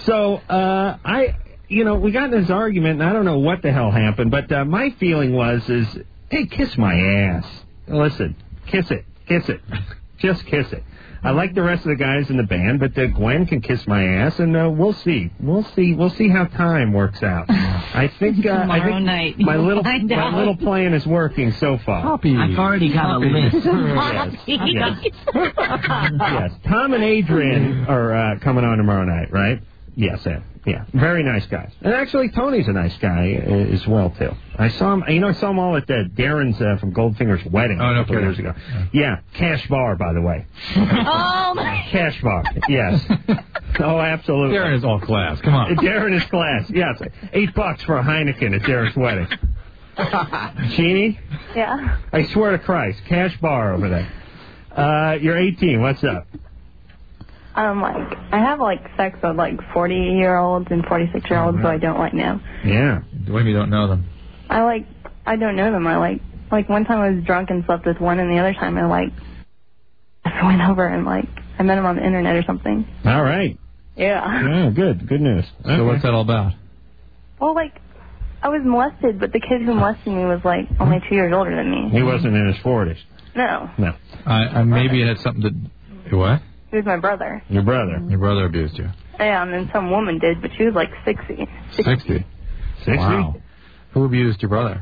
So, we got in this argument, and I don't know what the hell happened, but my feeling was, hey, kiss my ass. Listen, kiss it. Just kiss it. I like the rest of the guys in the band, but Gwen can kiss my ass, and we'll see. We'll see how time works out. I think tomorrow night. My little plan is working so far. Poppy. I've already got a list. Yes. Tom and Adrian are coming on tomorrow night, right? Yes, yeah. Very nice guys. And actually, Tony's a nice guy as well, too. I saw him, I saw him all at Darren's from Goldfinger's wedding a couple years ago. Yeah, Cash Bar, by the way. Cash Bar, yes. Oh, absolutely. Darren is all class. Come on. Darren is class, yes. $8 for a Heineken at Darren's wedding. Jeannie? Yeah? I swear to Christ, Cash Bar over there. You're 18, what's up? I have, sex with, 40-year-olds and 46-year-olds, so I don't like now. Yeah. What do you don't know them? I don't know them. Like, one time I was drunk and slept with one, and the other time I went over and, I met him on the internet or something. All right. Yeah. Yeah, good news. Okay. So what's that all about? Well, I was molested, but the kid who molested me was, only 2 years older than me. He wasn't in his 40s. No. Maybe it had something to... What? He was my brother. Your brother? Your brother abused you. Yeah, and then some woman did, but she was 60. 60? Wow. Who abused your brother?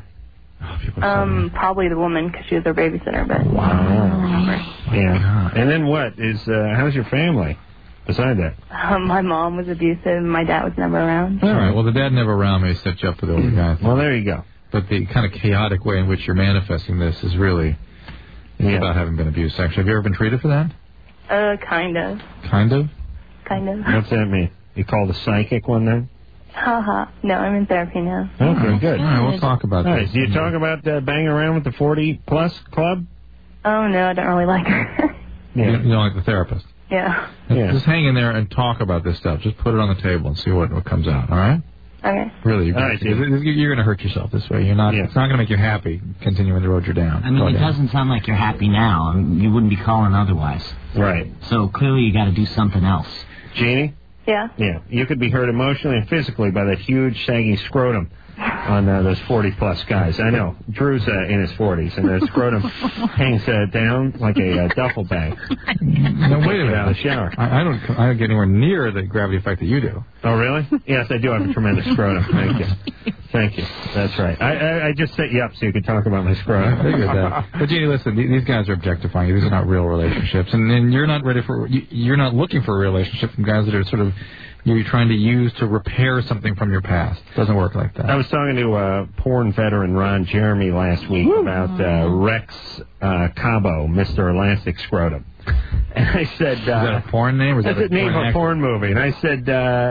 Oh, probably the woman, because she was their babysitter, but... Wow. I don't remember. Yeah. And then what? How's your family beside that? My mom was abusive, my dad was never around. All right, well, the dad never around me set you up for the older guy. Well, there you go. But the kind of chaotic way in which you're manifesting this is really about having been abused sexually. Have you ever been treated for that? Kind of. Kind of? Kind of. What's that mean? You called a psychic one night? Haha. No, I'm in therapy now. Okay, good. All right, we'll talk about this. Do you talk about banging around with the 40-plus club? Oh, no, I don't really like her. You don't like the therapist? Yeah. Just hang in there and talk about this stuff. Just put it on the table and see what comes out, all right? Okay. Really, you're going to hurt yourself this way. It's not going to make you happy continuing the road you're down. I mean, it doesn't sound like you're happy now. I mean, you wouldn't be calling otherwise. Right. So clearly you got to do something else. Jeannie? Yeah? Yeah. You could be hurt emotionally and physically by that huge, saggy scrotum on those 40-plus guys. I know. Drew's in his 40s, and the scrotum hangs down like a duffel bag. No, wait a minute. Out of the shower. I don't get anywhere near the gravity effect that you do. Oh, really? Yes, I do have a tremendous scrotum. Thank you. That's right. I just set you up so you could talk about my scrotum. I figured that. But, Jeannie, listen, these guys are objectifying you. These are not real relationships. And you're not ready for... You're not looking for a relationship from guys that are sort of... You're trying to use to repair something from your past. Doesn't work like that. I was talking to porn veteran Ron Jeremy last week about Rex Cabo, Mr. Elastic Scrotum. And I said... is that a porn name? Or is that's that the name of a porn movie. And I said,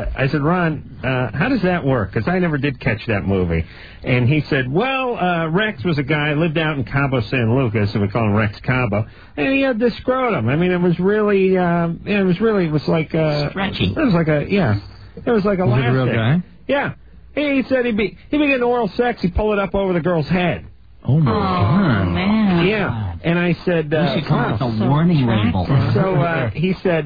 Ron, how does that work? Because I never did catch that movie. And he said, well, Rex was a guy, lived out in Cabo San Lucas, and we call him Rex Cabo, and he had this scrotum. I mean, it was really, it was like... stretchy. It was like a, it was like elastic. Was it a real guy? Yeah. He said he'd be getting oral sex, he'd pull it up over the girl's head. Oh, my God. Man. Yeah. And I said... you should come up with a warning label. So he said,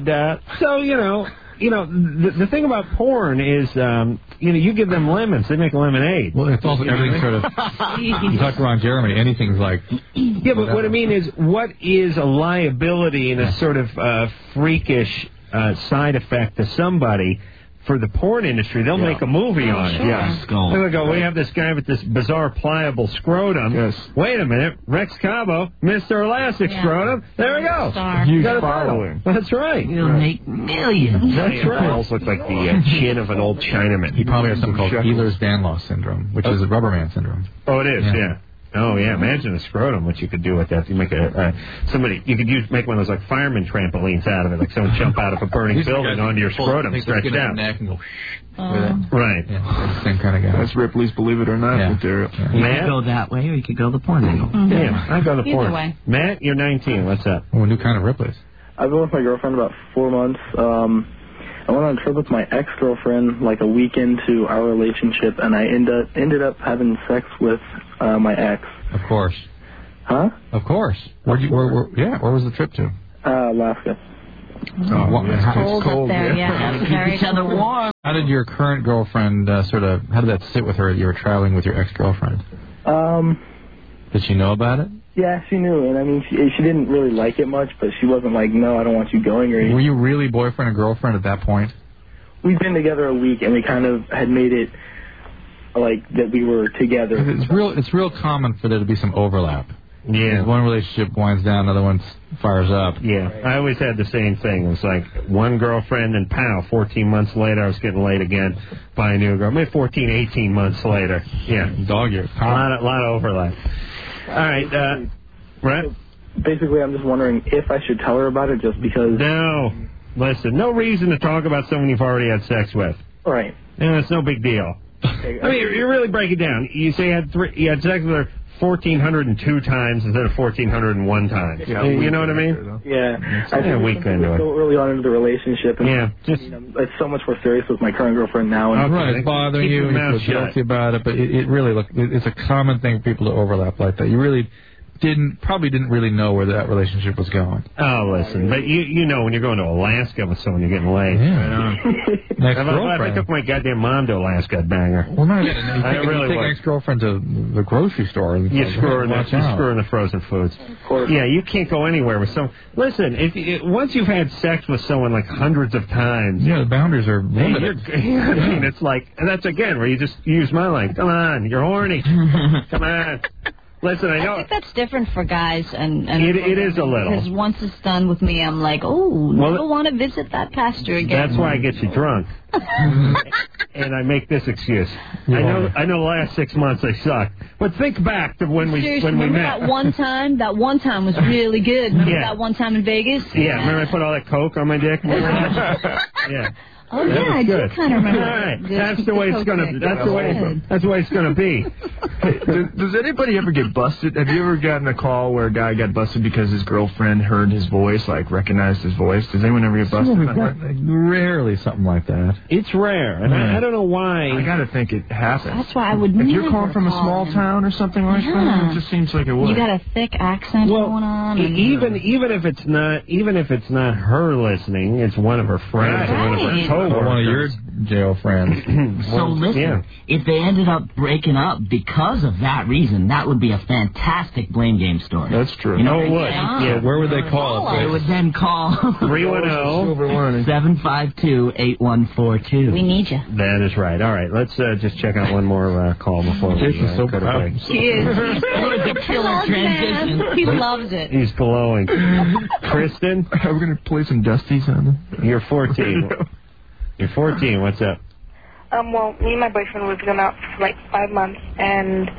the thing about porn is, you give them lemons, they make lemonade. Well, it's also everything sort of... You talk to Ron Jeremy, anything's like... Yeah, but what I mean is, what is a liability and a sort of freakish side effect to somebody... For the porn industry, they'll make a movie on it. Yeah. They'll go, we have this guy with this bizarre pliable scrotum. Yes. Wait a minute, Rex Cabo, Mr. Elastic Scrotum. There we go. You got a following. That's right. You'll make millions. That's right. It almost looks like the chin of an old Chinaman. He probably has something called Ehlers-Danlos syndrome, which is a Rubberman syndrome. Oh, it is, yeah. Oh, yeah. Imagine a scrotum, what you could do with that. You make you could make one of those, like, fireman trampolines out of it, like someone jump out of a burning building onto your scrotum, stretched out. Neck and go right. Yeah, same kind of guy. That's Ripley's Believe It or Not material. You could go that way, or you could go the porn angle. Yeah, I go the porn. Either way. Matt, you're 19. What's up? Oh, a new kind of Ripley's. I've been with my girlfriend about 4 months. I went on a trip with my ex-girlfriend like a week into our relationship, and I ended up having sex with my ex. Of course. Huh? Of course. Where was the trip to? Alaska. It's cold up there, yeah. Very Keep each other cold. warm. How did your current girlfriend how did that sit with her? You were traveling with your ex-girlfriend. Did she know about it? Yeah, she knew, and I mean, she didn't really like it much, but she wasn't like, no, I don't want you going or anything. Were you really boyfriend and girlfriend at that point? We'd been together a week, and we kind of had made it like that we were together. It's real common for there to be some overlap. Yeah. One relationship winds down, another one fires up. Yeah, I always had the same thing. It was like one girlfriend and pow, 14 months later I was getting laid again by a new girl. Maybe 14, 18 months later. Yeah. Dog years. A lot of overlap. All right, Brett? Basically, I'm just wondering if I should tell her about it just because... No. Listen, no reason to talk about someone you've already had sex with. All right. No, it's no big deal. Okay, I mean, you really break it down. You say you had sex with her 1,402 times instead of 1,401 times. Yeah, you know what I mean? Yeah. I a week into it. So early on into the relationship. And, Yeah, just... it's so much more serious with my current girlfriend now. And Right, it's bothering you, and you feel guilty about it, but it really, it's a common thing for people to overlap like that. You really probably didn't really know where that relationship was going. Oh, listen, but you know when you're going to Alaska with someone, you're getting laid. Yeah. If I took my goddamn mom to Alaska, I'd bang her. Well, no, I you really take would. an ex-girlfriend to the grocery store. And You screw in watch out. the frozen foods. Yeah, you can't go anywhere with someone. Listen, once you've had sex with someone like hundreds of times, yeah, the boundaries are limited. I mean, it's like, and that's again where you just use my line. Come on, you're horny. Come on. Listen, I know. I think that's different for guys, and it is a little. Because once it's done with me, I'm like, never want to visit that pastor again. That's why I get you drunk, and I make this excuse. I know the last 6 months I sucked, but think back to when we remember met. That one time was really good. Remember that one time in Vegas? Yeah, remember I put all that coke on my dick? Yeah. Oh yeah, I do kind of remember. Right. That's the way it's gonna. That's the way it's gonna be. Does anybody ever get busted? Have you ever gotten a call where a guy got busted because his girlfriend heard his voice, like recognized his voice? Does anyone ever get busted? Rarely something like that. It's rare, and I don't know why. I gotta think it happens. That's why I would. If you're calling from a small town or something like that, it just seems like it would. You got a thick accent going on. Even if it's not her listening, it's one of her friends or one of her coworkers. Or one of your jail friends. So listen, if they ended up breaking up because of that reason, that would be a fantastic blame game story. That's true. You know, it would. Yeah, where would they call? They would then call 310-752-8142. We need you. That is right. All right, let's just check out one more call before we go to break. He is. The killer transition. He loves it. He's glowing. Kristen? Are we going to play some Dusties on them? You're 14. You're 14. What's up? Well, me and my boyfriend was going out for like 5 months, and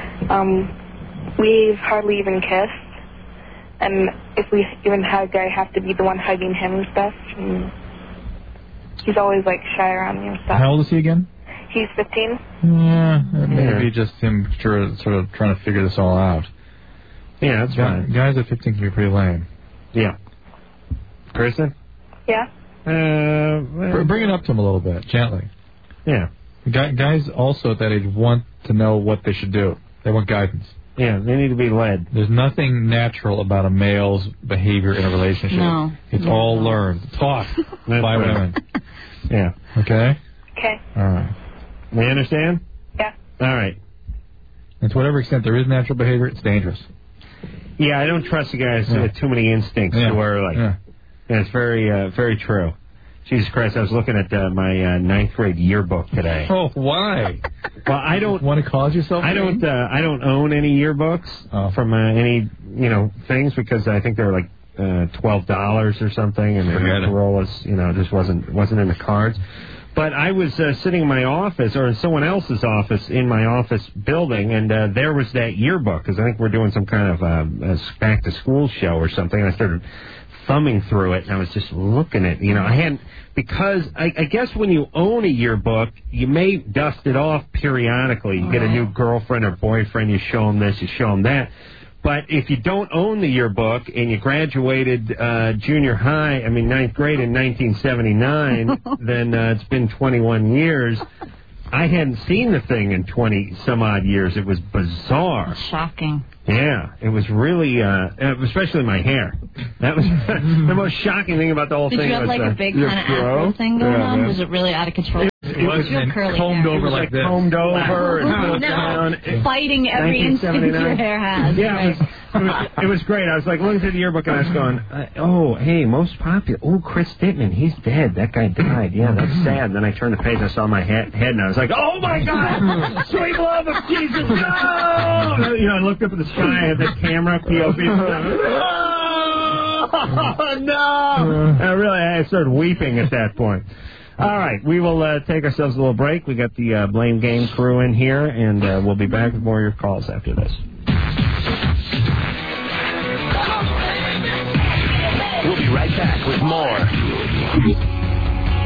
we've hardly even kissed. And if we even hug, I have to be the one hugging him and stuff. And he's always like shy around me and stuff. How old is he again? He's 15. Yeah, maybe just him sort of trying to figure this all out. Yeah, that's fine. Guys at 15 can be pretty lame. Yeah. Kristen? Yeah? Bring it up to him a little bit, gently. Yeah. Guys also at that age want to know what they should do. They want guidance. Yeah, they need to be led. There's nothing natural about a male's behavior in a relationship. No. It's all learned, taught by women. Yeah. Okay? Okay. All right. We understand? Yeah. All right. And to whatever extent there is natural behavior, it's dangerous. Yeah, I don't trust the guys with too many instincts to where, like, it's very, very true. Jesus Christ, I was looking at my ninth grade yearbook today. Oh, why? Well, I don't want to cause yourself. I don't own any yearbooks from any things because I think they're like $12 or something, and the Corolla's just wasn't in the cards. But I was sitting in my office, or in someone else's office, in my office building, and there was that yearbook, because I think we're doing some kind of a back-to-school show or something, and I started thumbing through it, and I was just looking at, I hadn't, because I guess when you own a yearbook, you may dust it off periodically. You get a new girlfriend or boyfriend, you show them this, you show them that. But if you don't own the yearbook and you graduated junior high, ninth grade in 1979, then it's been 21 years. I hadn't seen the thing in 20-some-odd years. It was bizarre. Shocking. Yeah, it was really, especially my hair. That was the most shocking thing about the whole Did thing. you have was, like a big kind of afro thing going on? Was it really out of control? It was curly combed hair. over like this. combed over and pulled down. Fighting every instinct your hair has. Yeah, it was great. I was like looking through the yearbook and I was going, oh, hey, most popular. Oh, Chris Dittman, he's dead. That guy died. Yeah, that's sad. And then I turned the page and I saw my head and I was like, oh my God, sweet love of Jesus, no! I looked up at the sky at the camera, POV. No! I started weeping at that point. All right, we will take ourselves a little break. We got the Blame Game crew in here, and we'll be back with more of your calls after this. We'll be right back with more.